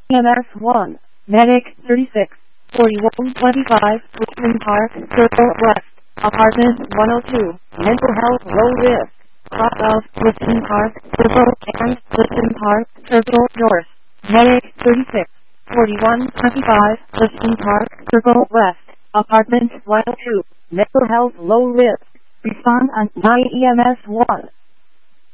EMS 1, Medic 36, 4125, Clifton Park, Circle West, Apartment 102, Mental Health Low Risk, Cross of Clifton Park, Circle and Clifton Park, Circle North, Medic 36, 4125, Clifton Park, Circle West, Apartment 102, Mental Health Low Risk. Respond on 9 EMS 1.